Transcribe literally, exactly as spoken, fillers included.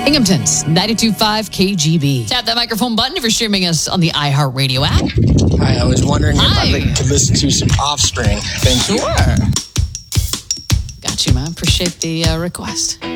Binghamton's ninety-two point five K G B. Tap that microphone button if you're streaming us on the iHeartRadio app. Hi, I was wondering Hi. if I could listen to some Offspring. Thank you. Sure. Got you, man. Appreciate the uh, request.